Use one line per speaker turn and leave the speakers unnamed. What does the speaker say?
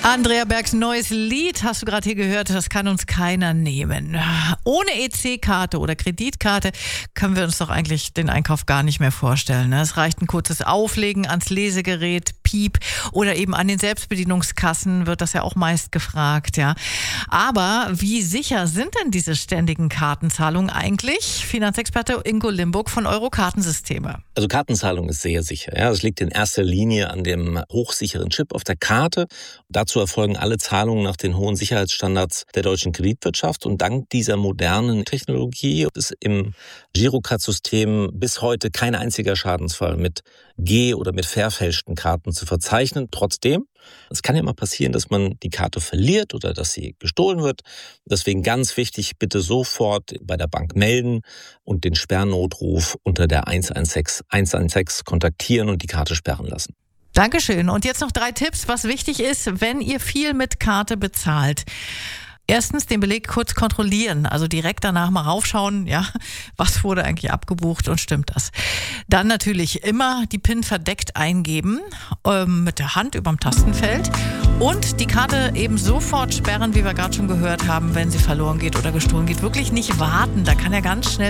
Andrea Bergs neues Lied hast du gerade hier gehört, das kann uns keiner nehmen. Ohne EC-Karte oder Kreditkarte können wir uns doch eigentlich den Einkauf gar nicht mehr vorstellen. Es reicht ein kurzes Auflegen ans Lesegerät, Piep, oder eben an den Selbstbedienungskassen wird das ja auch meist gefragt, ja. Aber wie sicher sind denn diese ständigen Kartenzahlungen eigentlich? Finanzexperte Ingo Limburg von Euro-Kartensysteme.
Also Kartenzahlung ist sehr sicher. Ja, das liegt in erster Linie an dem hochsicheren Chip auf der Karte. Dazu erfolgen alle Zahlungen nach den hohen Sicherheitsstandards der deutschen Kreditwirtschaft. Und dank dieser modernen Technologie ist im Girocard-System bis heute kein einziger Schadensfall mit oder mit verfälschten Karten zu verzeichnen. Trotzdem, es kann ja mal passieren, dass man die Karte verliert oder dass sie gestohlen wird. Deswegen ganz wichtig, bitte sofort bei der Bank melden und den Sperrnotruf unter der 116 kontaktieren und die Karte sperren lassen.
Dankeschön. Und jetzt noch 3 Tipps, was wichtig ist, wenn ihr viel mit Karte bezahlt. Erstens den Beleg kurz kontrollieren, also direkt danach mal raufschauen, ja, was wurde eigentlich abgebucht und stimmt das. Dann natürlich immer die PIN verdeckt eingeben, mit der Hand überm Tastenfeld und die Karte eben sofort sperren, wie wir gerade schon gehört haben, wenn sie verloren geht oder gestohlen geht. Wirklich nicht warten, da kann ja ganz schnell